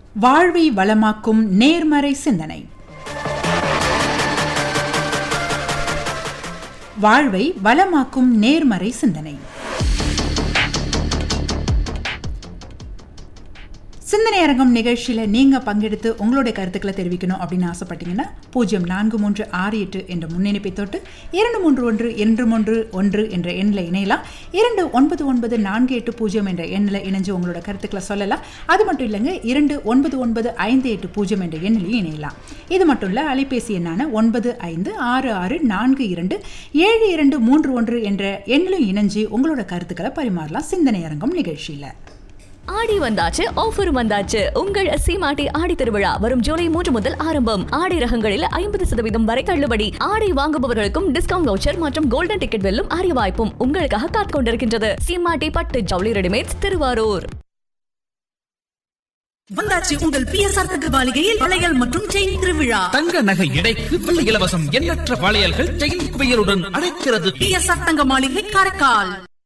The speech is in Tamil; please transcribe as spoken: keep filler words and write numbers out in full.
வாழ்வை வளமாக்கும் நேர்மறை சிந்தனை. வாழ்வை வளமாக்கும் நேர்மறை சிந்தனை. சிந்தனை அரங்கம் நிகழ்ச்சியில நீங்க பங்கெடுத்து உங்களுடைய கருத்துக்களை தெரிவிக்கணும் அப்படின்னு ஆசைப்பட்டீங்கன்னா பூஜ்ஜியம் நான்கு மூன்று ஆறு எட்டு என்ற முன்னிணைப்பை தொட்டு இரண்டு மூன்று ஒன்று இரண்டு மூன்று ஒன்று என்ற எண்ணில் இணையலாம். இரண்டு ஒன்பது ஒன்பது நான்கு எட்டு பூஜ்ஜியம் என்ற எண்ணில் இணைஞ்சு உங்களோட கருத்துக்களை சொல்லலாம். அது மட்டும் இல்லைங்க, இரண்டு ஒன்பது ஒன்பது ஐந்து எட்டு பூஜ்ஜியம் என்ற எண்ணிலையும் இணையலாம். இது மட்டும் இல்ல, அலைபேசி எண்ணான ஒன்பது ஐந்து ஆறு ஆறு நான்கு இரண்டு ஏழு இரண்டு மூன்று ஒன்று என்ற எண்ணிலும் இணைஞ்சு உங்களோட கருத்துக்களை பரிமாறலாம் சிந்தனை அரங்கம் நிகழ்ச்சியில. ஆடி வந்தாச்சு, ஆஃபர் வந்தாச்சு. உங்கள் சீமாட்டி ஆடி திருவிழா வரும் ஜூலை மூன்று முதல் ஆரம்பம். ஆடை ரகங்களில் ஐம்பது சதவீதம் வரை தள்ளுபடி. ஆடை வாங்குபவர்களுக்கும் டிஸ்கவுண்ட் வவுச்சர் மற்றும் கோல்டன் டிக்கெட் வெல்லும் அரிய வாய்ப்பும் உங்களுக்காக காத்துக் கொண்டிருக்கின்றது. சீமாட்டி பட்டு ஜவுளி ரெடிமேட்ஸ், திருவாரூர். வந்தாச்சு உங்கள் பிஎஸ்ஆர் தங்க மாளிகையில் வளையல் மற்றும் செயின் திருவிழா. தங்க நகை எடைக்கு வெள்ளி இலவசம். எண்ணற்ற வளையல்கள் செயின் குவியலுடன் அழைக்கிறது. பிஎஸ்ஆர் தங்க மாளிகை, காரைக்கால்.